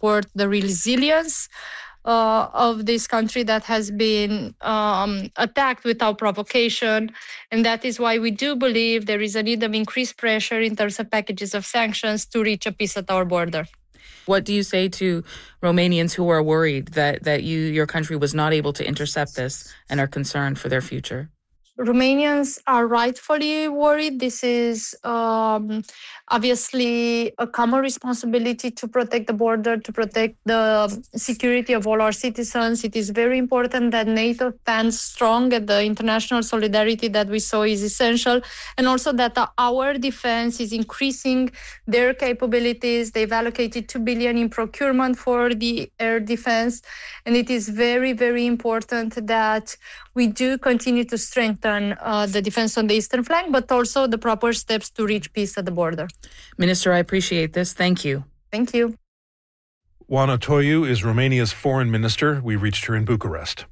support the resilience of this country that has been attacked without provocation. And that is why we do believe there is a need of increased pressure in terms of packages of sanctions to reach a peace at our border. What do you say to Romanians who are worried that your country was not able to intercept this and are concerned for their future? Romanians are rightfully worried. This is obviously a common responsibility to protect the border, to protect the security of all our citizens. It is very important that NATO stands strong, and the international solidarity that we saw is essential, and also that our defense is increasing their capabilities. They've allocated 2 billion in procurement for the air defense, and it is very, very important that we do continue to strengthen the defense on the eastern flank, but also the proper steps to reach peace at the border. Minister, I appreciate this. Thank you. Thank you. Oana Toiu is Romania's foreign minister. We reached her in Bucharest.